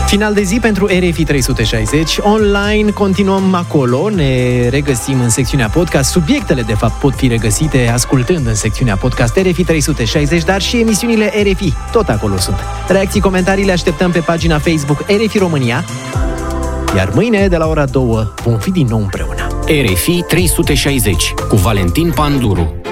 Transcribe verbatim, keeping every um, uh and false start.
Final de zi pentru R F I trei sute șaizeci. Online continuăm acolo, ne regăsim în secțiunea podcast. Subiectele, de fapt, pot fi regăsite ascultând în secțiunea podcast R F I trei sute șaizeci, dar și emisiunile R F I, tot acolo sunt. Reacții, comentarii le așteptăm pe pagina Facebook R F I România. Iar mâine, de la ora două, vom fi din nou împreună. R F I trei sute șaizeci cu Valentin Panduru.